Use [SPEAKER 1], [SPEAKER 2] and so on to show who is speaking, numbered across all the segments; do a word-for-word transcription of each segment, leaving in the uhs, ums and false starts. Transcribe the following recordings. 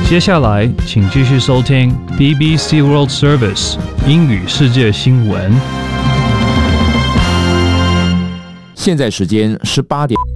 [SPEAKER 1] 接下来，请继续收听 B B C World Service 英语世界新闻。
[SPEAKER 2] 现在时间十八点。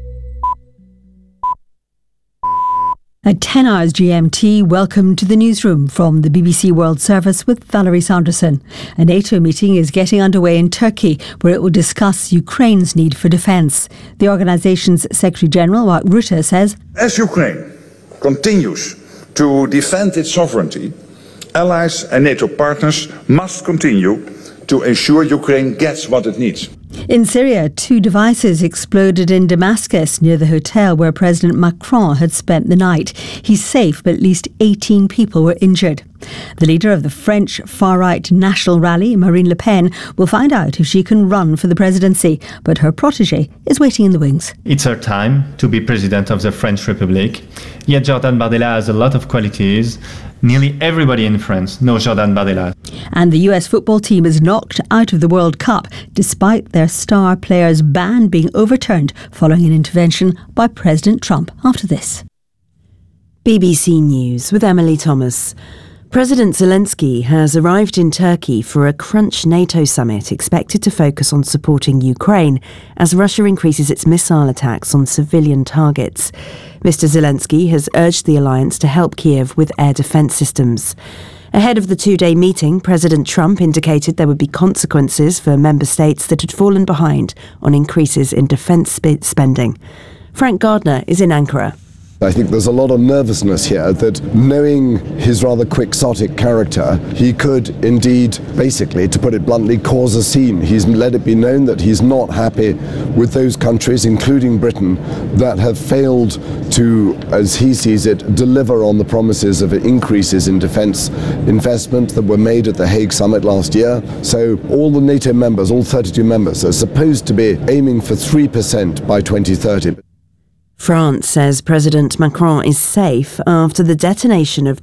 [SPEAKER 3] At ten hours G M T, welcome to the newsroom from the B B C World Service with Valerie Sanderson. A NATO meeting is getting underway in Turkey, where it will discuss Ukraine's need for defence. The organisation's Secretary-General, Mark Rutte, says,
[SPEAKER 4] As Ukraine continues to defend its sovereignty, allies and NATO partners must continue to ensure Ukraine gets what it needs.
[SPEAKER 3] In Syria, two devices exploded in Damascus near the hotel where President Macron had spent the night. He's safe, but at least eighteen people were injured. The leader of the French far-right National Rally, Marine Le Pen, will find out if she can run for the presidency, but her protégé is waiting in the wings.
[SPEAKER 5] It's her time to be president of the French Republic. Yet Jordan Bardella has a lot of qualities. Nearly everybody in France knows Jordan Bardella.
[SPEAKER 3] And the U S football team is knocked out of the World Cup despite their star player's ban being overturned following an intervention by President Trump. After this.
[SPEAKER 6] B B C News with Emily Thomas. President Zelensky has arrived in Turkey for a Crunch NATO summit expected to focus on supporting Ukraine as Russia increases its missile attacks on civilian targets. Mister Zelensky has urged the alliance to help Kiev with air defence systems. Ahead of the two-day meeting, President Trump indicated there would be consequences for member states that had fallen behind on increases in defence sp- spending. Frank Gardner is in Ankara.
[SPEAKER 7] I think there's a lot of nervousness here that, knowing his rather quixotic character, he could indeed, basically, to put it bluntly, cause a scene. He's let it be known that he's not happy with those countries, including Britain, that have failed to, as he sees it, deliver on the promises of increases in defence investment that were made at the Hague summit last year. So all the NATO members, all thirty-two members, are supposed to be aiming for three percent by twenty thirty.
[SPEAKER 6] France says President Macron is safe after the detonation of